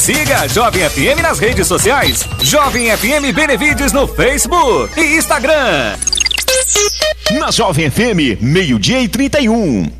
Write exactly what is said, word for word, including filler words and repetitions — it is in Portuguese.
Siga a Jovem F M nas redes sociais. Jovem F M Benevides no Facebook e Instagram. Na Jovem F M, meio-dia e trinta e um.